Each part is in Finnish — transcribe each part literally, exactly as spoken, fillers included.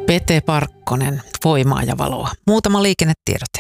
Pete Parkkonen, voimaa ja valoa. Muutama liikennetiedote.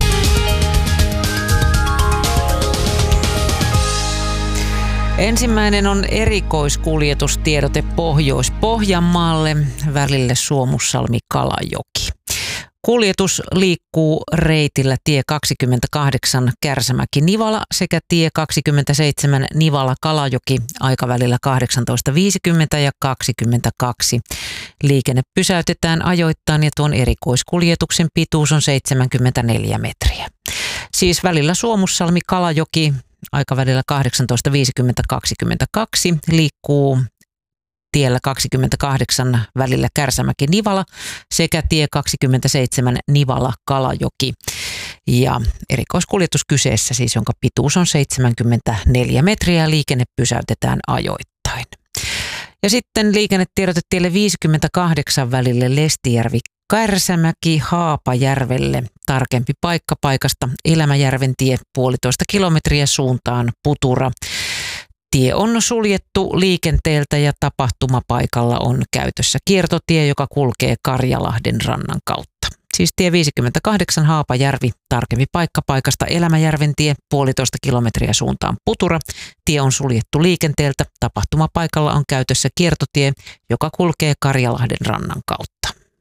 Ensimmäinen on erikoiskuljetustiedote Pohjois-Pohjanmaalle välille Suomussalmi-Kalajoki. Kuljetus liikkuu reitillä tie kaksikymmentäkahdeksan Kärsämäki-Nivala sekä tie kaksikymmentäseitsemän Nivala-Kalajoki aikavälillä kahdeksantoista viisikymmentä ja kaksikymmentäkaksi. Liikenne pysäytetään ajoittain ja tuon erikoiskuljetuksen pituus on seitsemänkymmentäneljä metriä. Siis välillä Suomussalmi-Kalajoki aikavälillä kahdeksantoista viisikymmentä kaksikymmentäkaksi liikkuu tiellä kaksikymmentäkahdeksan välillä Kärsämäki-Nivala sekä tie kaksikymmentäseitsemän Nivala-Kalajoki. Ja erikoiskuljetus kyseessä siis, jonka pituus on seitsemänkymmentäneljä metriä ja liikenne pysäytetään ajoittain. Ja sitten liikennetiedote tielle viisikymmentäkahdeksan välille Lestijärvi-Kärsämäki Haapajärvelle. Tarkempi paikka paikasta Elämäjärven tie puolitoista kilometriä suuntaan Putura. Tie on suljettu liikenteeltä ja tapahtumapaikalla on käytössä kiertotie, joka kulkee Karjalahden rannan kautta. Siis tie viisikymmentäkahdeksan Haapajärvi, tarkempi paikka paikasta Elämäjärven tie, puolitoista kilometriä suuntaan Putura. Tie on suljettu liikenteeltä, tapahtumapaikalla on käytössä kiertotie, joka kulkee Karjalahden rannan kautta.